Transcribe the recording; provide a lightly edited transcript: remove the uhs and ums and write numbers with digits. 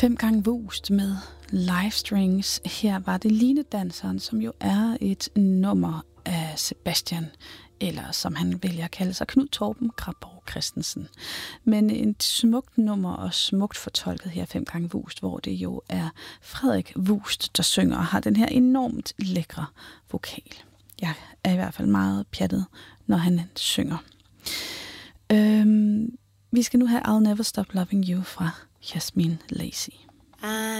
5 gange Vust med Live Strings. Her var det Linedanseren, som jo er et nummer af Sebastian, eller som han vælger at kalde sig, Knud Torben Grabborg Christensen. Men et smukt nummer og smukt fortolket her 5 gange Vust, hvor det jo er Frederik Wust, der synger og har den her enormt lækre vokal. Jeg er i hvert fald meget pjattet, når han synger. Vi skal nu have I'll Never Stop Loving You fra Yasmin Lacy.